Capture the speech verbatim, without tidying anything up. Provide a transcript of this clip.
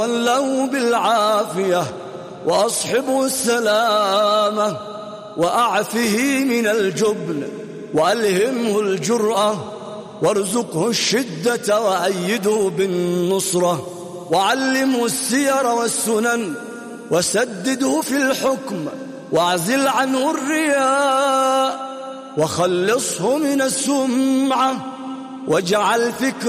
له بالعافية وأصحبه السلامة، وأعفه من الجبن وألهمه الجرأة، وارزقه الشدة وأيده بالنصرة، وعلمه السير والسنن، وسدده في الحكم، واعزل عنه الرياء، وخلصه من السمعة، واجعل فكره